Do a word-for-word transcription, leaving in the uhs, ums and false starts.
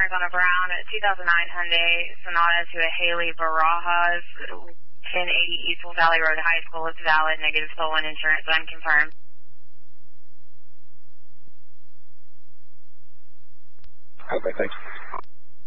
insurance on a brown two thousand nine Hyundai Sonata to a Haley Barajas, ten eighty Eastville Valley Road High School. It's valid, negative stolen insurance, unconfirmed. Okay, thanks.